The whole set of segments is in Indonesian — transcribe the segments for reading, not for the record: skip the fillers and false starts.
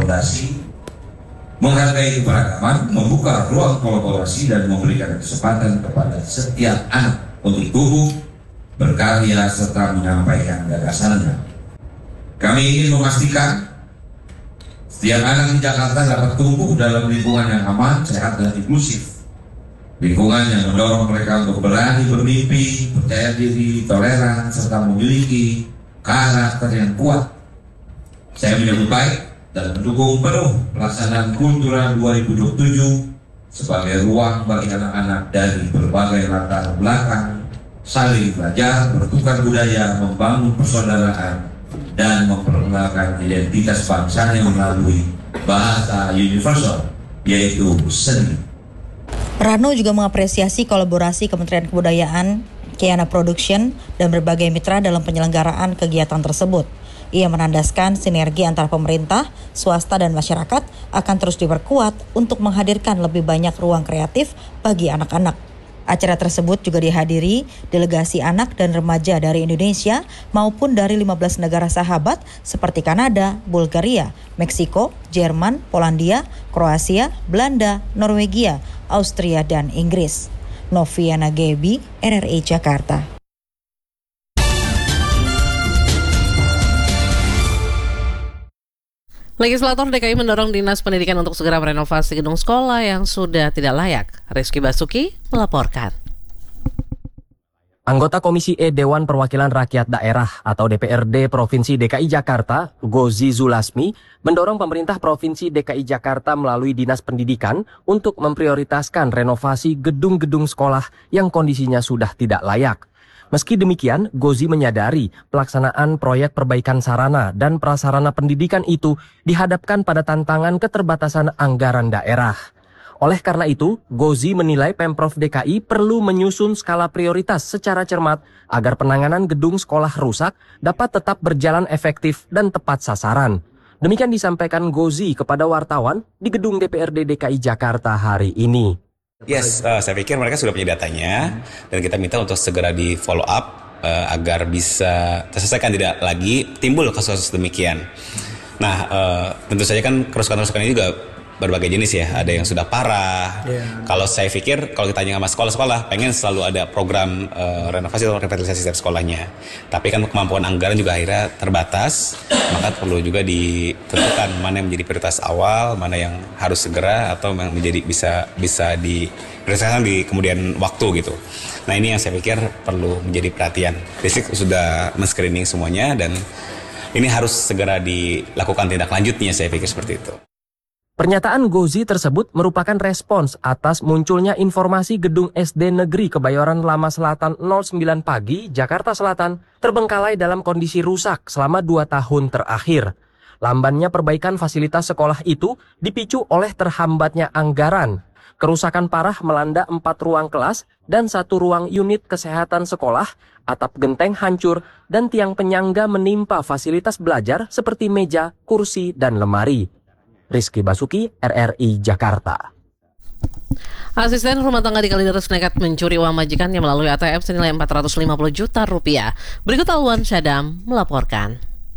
fondasi, menghargai keberagaman, membuka ruang kolaborasi dan memberikan kesempatan kepada setiap anak untuk tumbuh, berkarya serta menyampaikan gagasannya. Kami ingin memastikan setiap anak di Jakarta dapat tumbuh dalam lingkungan yang aman, sehat, dan inklusif. Lingkungan yang mendorong mereka untuk berani bermimpi, percaya diri, toleran, serta memiliki karakter yang kuat. Saya menyambut baik dan mendukung penuh pelaksanaan Kultural 2027 sebagai ruang bagi anak-anak dari berbagai latar belakang saling belajar, bertukar budaya, membangun persaudaraan, dan memperkenalkan identitas bangsanya melalui bahasa universal, yaitu seni. Rano juga mengapresiasi kolaborasi Kementerian Kebudayaan, Kiana Production, dan berbagai mitra dalam penyelenggaraan kegiatan tersebut. Ia menandaskan sinergi antara pemerintah, swasta, dan masyarakat akan terus diperkuat untuk menghadirkan lebih banyak ruang kreatif bagi anak-anak. Acara tersebut juga dihadiri delegasi anak dan remaja dari Indonesia maupun dari 15 negara sahabat seperti Kanada, Bulgaria, Meksiko, Jerman, Polandia, Kroasia, Belanda, Norwegia, Austria, dan Inggris. Noviana Gebi, RRI Jakarta. Legislator DKI mendorong Dinas Pendidikan untuk segera merenovasi gedung sekolah yang sudah tidak layak. Rizky Basuki melaporkan. Anggota Komisi E Dewan Perwakilan Rakyat Daerah atau DPRD Provinsi DKI Jakarta, Gozi Zulasmi, mendorong pemerintah Provinsi DKI Jakarta melalui Dinas Pendidikan untuk memprioritaskan renovasi gedung-gedung sekolah yang kondisinya sudah tidak layak. Meski demikian, Gozi menyadari pelaksanaan proyek perbaikan sarana dan prasarana pendidikan itu dihadapkan pada tantangan keterbatasan anggaran daerah. Oleh karena itu, Gozi menilai Pemprov DKI perlu menyusun skala prioritas secara cermat agar penanganan gedung sekolah rusak dapat tetap berjalan efektif dan tepat sasaran. Demikian disampaikan Gozi kepada wartawan di gedung DPRD DKI Jakarta hari ini. Yes, saya pikir mereka sudah punya datanya dan kita minta untuk segera di follow up agar bisa terselesaikan, tidak lagi timbul kasus demikian. Nah, tentu saja kan kerusakan-kerusakan ini juga berbagai jenis ya, ada yang sudah parah. Kalau saya pikir, kalau kita tanya sama sekolah-sekolah, pengen selalu ada program renovasi atau revitalisasi setiap sekolahnya. Tapi kan kemampuan anggaran juga akhirnya terbatas, maka perlu juga ditentukan mana yang menjadi prioritas awal, mana yang harus segera atau yang menjadi bisa diprioritaskan di kemudian waktu gitu. Nah, ini yang saya pikir perlu menjadi perhatian. Distrik sudah men-screening semuanya dan ini harus segera dilakukan tindak lanjutnya, saya pikir seperti itu. Pernyataan Gozi tersebut merupakan respons atas munculnya informasi gedung SD Negeri Kebayoran Lama Selatan 09 Pagi, Jakarta Selatan, terbengkalai dalam kondisi rusak selama 2 tahun terakhir. Lambannya perbaikan fasilitas sekolah itu dipicu oleh terhambatnya anggaran. Kerusakan parah melanda 4 ruang kelas dan 1 ruang unit kesehatan sekolah, atap genteng hancur, dan tiang penyangga menimpa fasilitas belajar seperti meja, kursi, dan lemari. Rizky Basuki, RRI Jakarta. Asisten rumah tangga di Kalideres nekat mencuri uang majikannya melalui ATM senilai 450 juta rupiah. Berikut Alwan Syadam melaporkan.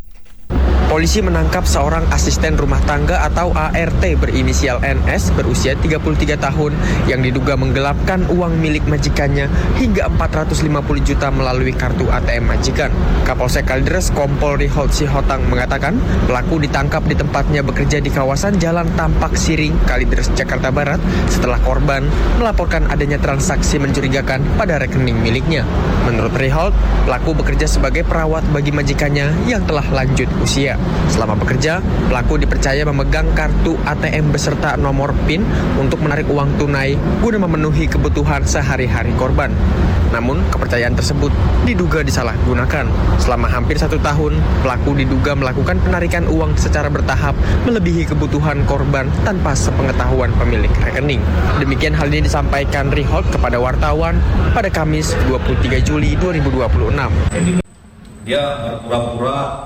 Polisi menangkap seorang asisten rumah tangga atau ART berinisial NS berusia 33 tahun yang diduga menggelapkan uang milik majikannya hingga 450 juta melalui kartu ATM majikan. Kapolsek Kalideres Kompol Riholt Sihotang mengatakan pelaku ditangkap di tempatnya bekerja di kawasan Jalan Tampak Siring, Kalideres, Jakarta Barat setelah korban melaporkan adanya transaksi mencurigakan pada rekening miliknya. Menurut Riholt, pelaku bekerja sebagai perawat bagi majikannya yang telah lanjut usia. Selama bekerja, pelaku dipercaya memegang kartu ATM beserta nomor PIN untuk menarik uang tunai guna memenuhi kebutuhan sehari-hari korban. Namun, kepercayaan tersebut diduga disalahgunakan. Selama hampir 1 tahun, pelaku diduga melakukan penarikan uang secara bertahap melebihi kebutuhan korban tanpa sepengetahuan pemilik rekening. Demikian hal ini disampaikan Riholt kepada wartawan pada Kamis 23 Juli 2026. Dia berpura-pura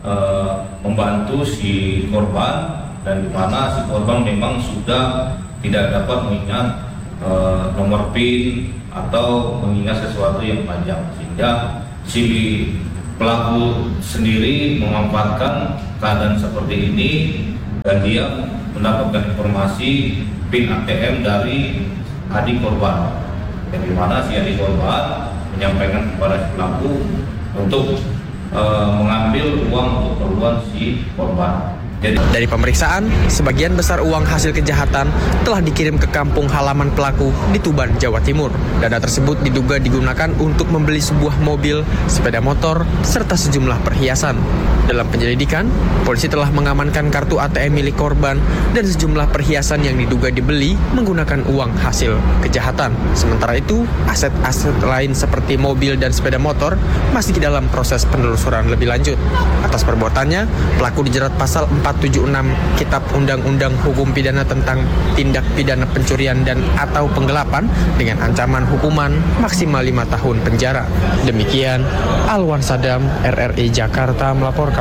membantu si korban, dan di mana si korban memang sudah tidak dapat mengingat nomor PIN atau mengingat sesuatu yang panjang, sehingga si pelaku sendiri memanfaatkan keadaan seperti ini dan dia mendapatkan informasi PIN ATM dari adik korban. Yang dimana si adik korban menyampaikan kepada si pelaku untuk mengambil uang untuk keperluan si korban. Dari pemeriksaan, sebagian besar uang hasil kejahatan telah dikirim ke kampung halaman pelaku di Tuban, Jawa Timur. Dana tersebut diduga digunakan untuk membeli sebuah mobil, sepeda motor, serta sejumlah perhiasan. Dalam penyelidikan, polisi telah mengamankan kartu ATM milik korban dan sejumlah perhiasan yang diduga dibeli menggunakan uang hasil kejahatan. Sementara itu, aset-aset lain seperti mobil dan sepeda motor masih dalam proses penelusuran lebih lanjut. Atas perbuatannya, pelaku dijerat pasal 476 Kitab Undang-Undang Hukum Pidana tentang tindak pidana pencurian dan atau penggelapan dengan ancaman hukuman maksimal 5 tahun penjara. Demikian, Alwan Sadam, RRI Jakarta melaporkan.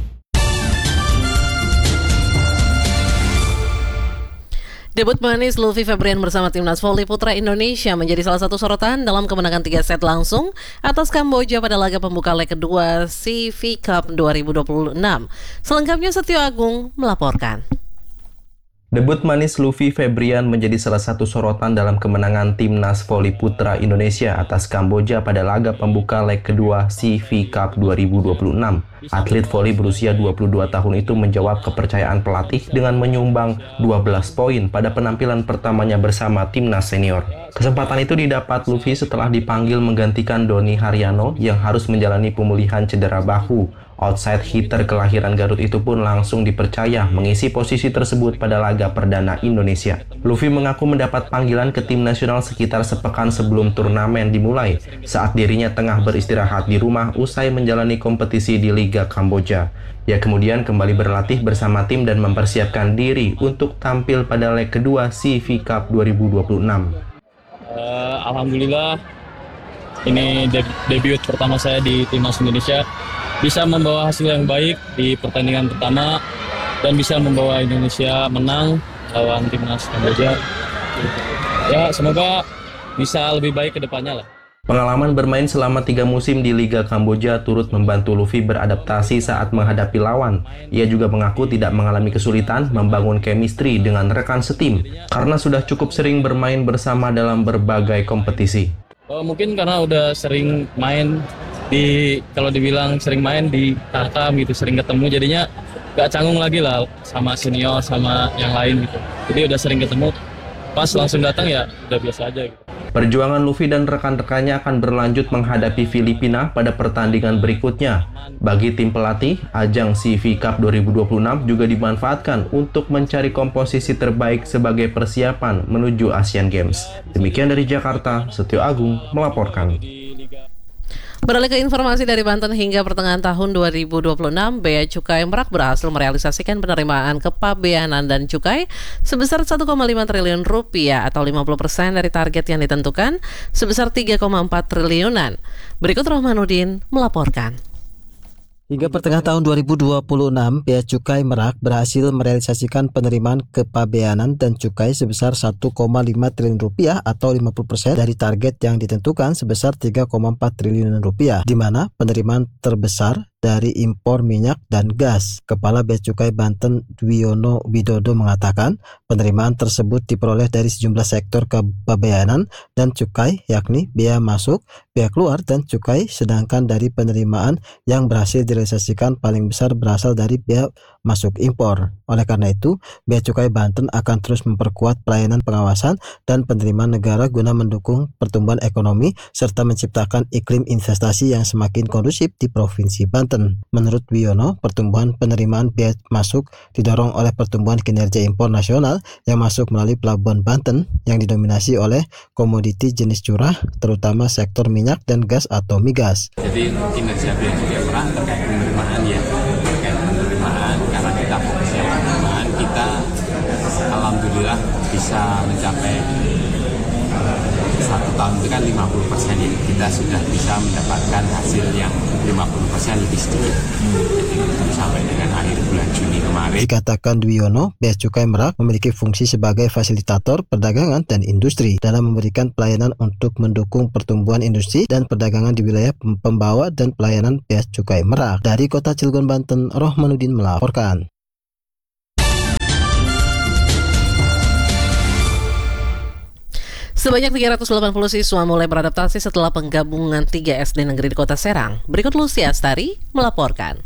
Debut manis Luffy Febrian bersama timnas voli putra Indonesia menjadi salah satu sorotan dalam kemenangan 3 set langsung atas Kamboja pada laga pembuka leg kedua CV Cup 2026. Selengkapnya Setio Agung melaporkan. Debut manis Luffy Febrian menjadi salah satu sorotan dalam kemenangan timnas voli putra Indonesia atas Kamboja pada laga pembuka leg kedua CV Cup 2026. Atlet voli berusia 22 tahun itu menjawab kepercayaan pelatih dengan menyumbang 12 poin pada penampilan pertamanya bersama timnas senior. Kesempatan itu didapat Luffy setelah dipanggil menggantikan Doni Haryano yang harus menjalani pemulihan cedera bahu. Outside hitter kelahiran Garut itu pun langsung dipercaya mengisi posisi tersebut pada laga perdana Indonesia. Luffy mengaku mendapat panggilan ke tim nasional sekitar sepekan sebelum turnamen dimulai, saat dirinya tengah beristirahat di rumah usai menjalani kompetisi di Liga Kamboja. Ia kemudian kembali berlatih bersama tim dan mempersiapkan diri untuk tampil pada leg kedua CV Cup 2026. Alhamdulillah, ini debut pertama saya di timnas Indonesia. Bisa membawa hasil yang baik di pertandingan pertama dan bisa membawa Indonesia menang lawan timnas Kamboja. Ya, semoga bisa lebih baik ke depannya lah. Pengalaman bermain selama 3 musim di Liga Kamboja turut membantu Luffy beradaptasi saat menghadapi lawan. Ia juga mengaku tidak mengalami kesulitan membangun chemistry dengan rekan setim karena sudah cukup sering bermain bersama dalam berbagai kompetisi. Mungkin karena udah sering main kalau dibilang sering main di Tarkam gitu, sering ketemu, jadinya gak canggung lagi lah sama senior sama yang lain gitu. Jadi udah sering ketemu, pas langsung datang ya udah biasa aja gitu. Perjuangan Luffy dan rekan-rekannya akan berlanjut menghadapi Filipina pada pertandingan berikutnya. Bagi tim pelatih, ajang CV Cup 2026 juga dimanfaatkan untuk mencari komposisi terbaik sebagai persiapan menuju Asian Games. Demikian dari Jakarta, Setio Agung melaporkan. Beralih ke informasi dari Banten, hingga pertengahan tahun 2026, Bea Cukai Merak berhasil merealisasikan penerimaan kepabeanan dan cukai sebesar 1,5 triliun rupiah atau 50% dari target yang ditentukan sebesar 3,4 triliunan. Berikut Rohmanuddin melaporkan. Hingga pertengahan tahun 2026, Bea Cukai Merak berhasil merealisasikan penerimaan kepabeanan dan cukai sebesar 1,5 triliun rupiah atau 50% dari target yang ditentukan sebesar 3,4 triliun rupiah, di mana penerimaan terbesar dari impor minyak dan gas. Kepala Bea Cukai Banten Dwiono Widodo mengatakan penerimaan tersebut diperoleh dari sejumlah sektor kepabeanan dan cukai, yakni bea masuk, bea keluar, dan cukai, sedangkan dari penerimaan yang berhasil direalisasikan paling besar berasal dari bea masuk impor. Oleh karena itu, Bea Cukai Banten akan terus memperkuat pelayanan pengawasan dan penerimaan negara guna mendukung pertumbuhan ekonomi serta menciptakan iklim investasi yang semakin kondusif di Provinsi Banten. Menurut Wiono, pertumbuhan penerimaan bea masuk didorong oleh pertumbuhan kinerja impor nasional yang masuk melalui Pelabuhan Banten yang didominasi oleh komoditi jenis curah, terutama sektor minyak dan gas atau migas. Jadi kinerja Bea Cukai Merak terkait penerimaan ya, terkait penerimaan karena kita fokusnya penerimaan, kita alhamdulillah bisa mencapai 1 tahun itu kan 50% ya, kita sudah bisa mendapatkan hasil yang 50% lebih sedikit. Jadi sampai dengan akhir bulan Juni kemarin. Dikatakan Dwiono, Bea Cukai Merak memiliki fungsi sebagai fasilitator perdagangan dan industri dalam memberikan pelayanan untuk mendukung pertumbuhan industri dan perdagangan di wilayah pembawa dan pelayanan Bea Cukai Merak. Dari Kota Cilegon, Banten, Rohmanuddin melaporkan. Sebanyak 380 siswa mulai beradaptasi setelah penggabungan 3 SD negeri di Kota Serang. Berikut Lucy Astari melaporkan.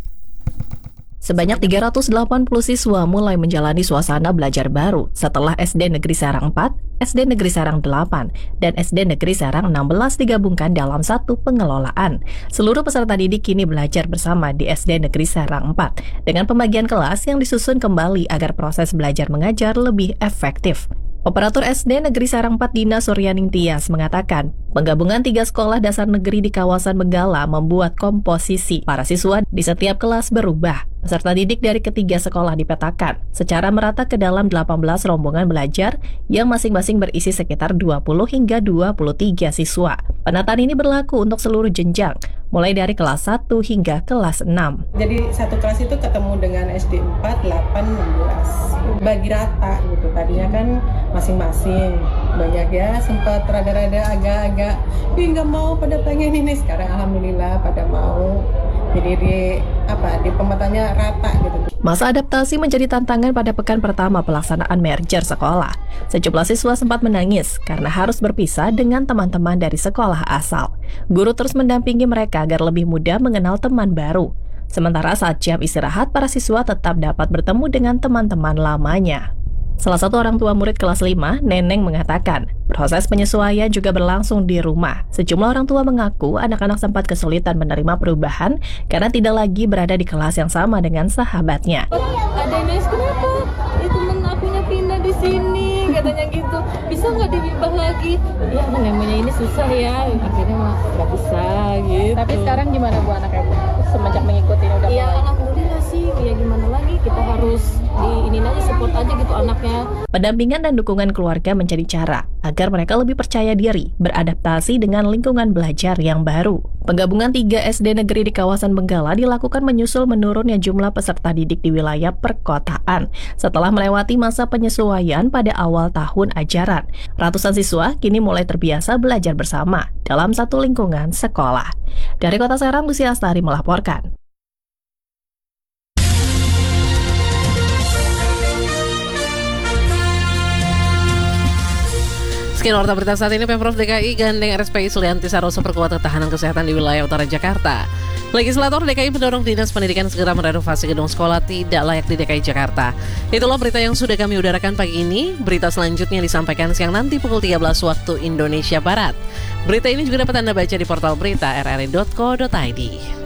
Sebanyak 380 siswa mulai menjalani suasana belajar baru setelah SD Negeri Serang 4, SD Negeri Serang 8, dan SD Negeri Serang 16 digabungkan dalam satu pengelolaan. Seluruh peserta didik kini belajar bersama di SD Negeri Serang 4 dengan pembagian kelas yang disusun kembali agar proses belajar mengajar lebih efektif. Operator SD Negeri Serang 4 Dina Suryaning Tias mengatakan, penggabungan 3 sekolah dasar negeri di kawasan Benggala membuat komposisi para siswa di setiap kelas berubah. Peserta didik dari ketiga sekolah dipetakan secara merata ke dalam 18 rombongan belajar yang masing-masing berisi sekitar 20 hingga 23 siswa. Penataan ini berlaku untuk seluruh jenjang, mulai dari kelas 1 hingga kelas 6. Jadi satu kelas itu ketemu dengan SD 4, 8, 16. Bagi rata gitu, tadinya kan masing-masing. Banyak ya, sempat rada-rada agak-agak, nggak mau pada pengen ini. Sekarang alhamdulillah pada mau. Jadi di pemetaannya rata gitu. Masa adaptasi menjadi tantangan pada pekan pertama pelaksanaan merger sekolah. Sejumlah siswa sempat menangis karena harus berpisah dengan teman-teman dari sekolah asal. Guru terus mendampingi mereka agar lebih mudah mengenal teman baru. Sementara saat jam istirahat, para siswa tetap dapat bertemu dengan teman-teman lamanya. Salah satu orang tua murid kelas 5, Neneng, mengatakan, proses penyesuaian juga berlangsung di rumah. Sejumlah orang tua mengaku anak-anak sempat kesulitan menerima perubahan karena tidak lagi berada di kelas yang sama dengan sahabatnya. Ada Ines, kenapa? Temen akunya pindah di sini, katanya gitu. Bisa nggak diubah lagi? Ya namanya ini susah ya, akhirnya mah nggak bisa gitu. Tapi sekarang gimana Bu anaknya Bu? Semenjak mengikuti ini udah ya alhamdulillah sih, ya gimana lagi, kita harus ini aja support aja gitu anaknya. Pendampingan dan dukungan keluarga menjadi cara agar mereka lebih percaya diri beradaptasi dengan lingkungan belajar yang baru. Penggabungan 3 SD negeri di kawasan Benggala dilakukan menyusul menurunnya jumlah peserta didik di wilayah perkotaan setelah melewati masa penyesuaian pada awal tahun ajaran. Ratusan siswa kini mulai terbiasa belajar bersama dalam satu lingkungan sekolah. Dari Kota Serang, Lucy Astari melaporkan. Sekian warta berita saat ini. Pemprov DKI gandeng RSPI Sulianti Saroso perkuat ketahanan kesehatan di wilayah utara Jakarta. Legislator DKI mendorong Dinas Pendidikan segera merenovasi gedung sekolah tidak layak di DKI Jakarta. Itulah berita yang sudah kami udarakan pagi ini. Berita selanjutnya disampaikan siang nanti pukul 13 waktu Indonesia Barat. Berita ini juga dapat Anda baca di portal berita rri.co.id.